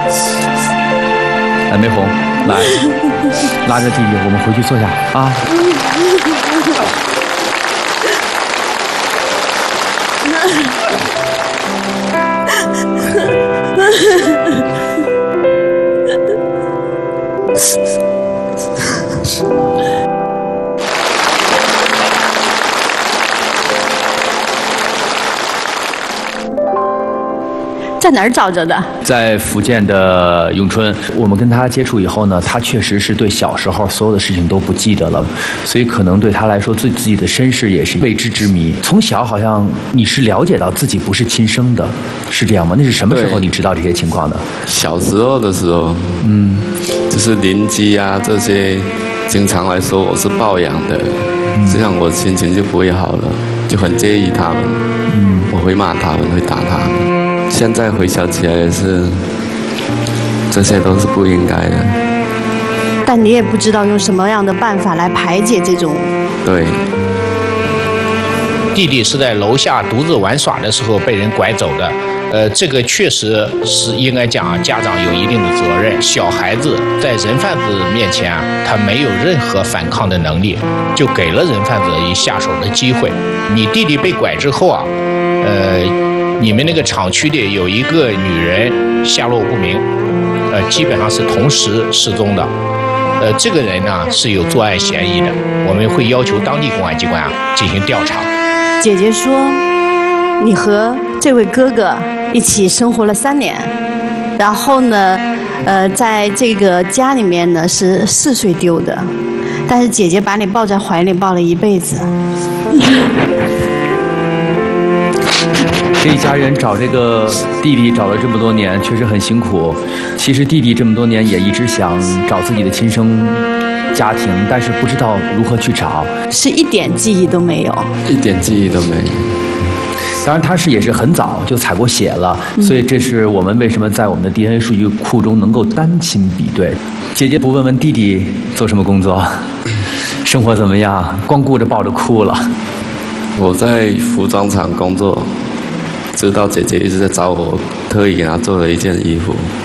哎，梅红，来，拉着弟弟，我们回去坐下啊。 在哪儿找着的？ 在福建的永春，我们跟他接触以后呢，他确实是对小时候所有的事情都不记得了，所以可能对他来说，自己的身世也是未知之谜。从小好像你是了解到自己不是亲生的，是这样吗？那是什么时候你知道这些情况的？ 小时候的时候，就是邻居啊这些，经常来说我是抱养的，这样我心情就不会好了，就很介意他们，我会骂他们，会打他们。现在回想起来也是，这些都是不应该的。 但你也不知道用什么样的办法来排解这种。 对。 弟弟是在楼下独自玩耍的时候被人拐走的，这个确实是应该讲家长有一定的责任。小孩子在人贩子面前他没有任何反抗的能力，就给了人贩子一下手的机会。你弟弟被拐之后啊，你们那个厂区里有一个女人下落不明，基本上是同时失踪的。这个人呢是有作案嫌疑的，我们会要求当地公安机关进行调查。 姐姐说，你和这位哥哥一起生活了3年，然后呢，在这个家里面呢是4岁丢的，但是姐姐把你抱在怀里抱了一辈子。 这一家人找这个弟弟找了这么多年，确实很辛苦。其实弟弟这么多年也一直想找自己的亲生家庭，但是不知道如何去找， 是一点记忆都没有， 一点记忆都没有。 当然他也是很早就采过血了，所以这是我们为什么在我们的 DNA 数据库中能够单亲比对。姐姐不问问弟弟做什么工作，生活怎么样，光顾着抱着哭了。 我在服装厂工作，知道姐姐一直在找我，特意给她做了一件衣服。